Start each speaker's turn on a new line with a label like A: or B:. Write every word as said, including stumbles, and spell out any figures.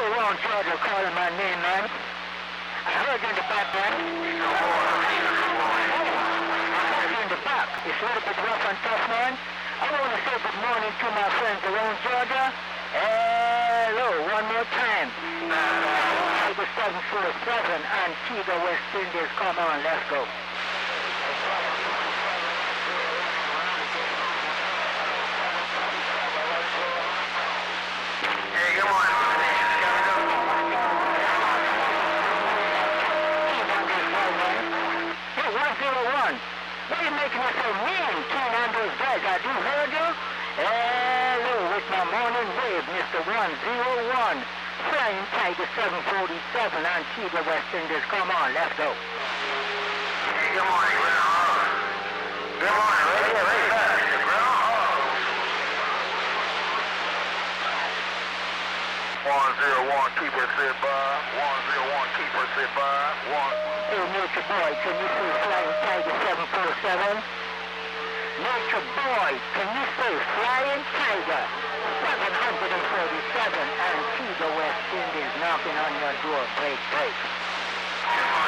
A: around Georgia calling my name, man. I heard you in the back, man. I heard you in the back. It's a little bit rough and tough, man. I want to say good morning to my friends around Georgia. Hello, one more time. Tiger seven four seven, Antigua, West Indies. Come on, let's go.
B: Hey, good morning.
A: Hey, one zero one. Why are you making me so mean? King on those guys. I do heard you. Hello, with my morning wave, Mister one zero one. Flying Tiger seven forty-seven, Antigua, West Indies. Come on, let's go.
B: Hey, good morning, Groundhog. Good morning, radio, very fast. Groundhog. one zero one, keep us sit by. one zero one, keep us sit by. One.
A: Hey, Nature Boy, can you say Flying Tiger seven forty-seven? Nature Boy, can you say Flying Tiger seven forty-seven, Antigua, West Indies, knocking on your door, break, break.